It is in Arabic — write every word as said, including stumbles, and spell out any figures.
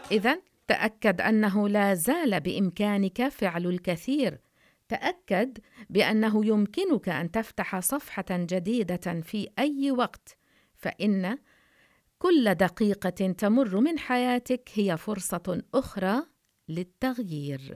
إذن تأكد أنه لا زال بإمكانك فعل الكثير. تأكد بأنه يمكنك أن تفتح صفحة جديدة في أي وقت، فإن كل دقيقة تمر من حياتك هي فرصة أخرى للتغيير.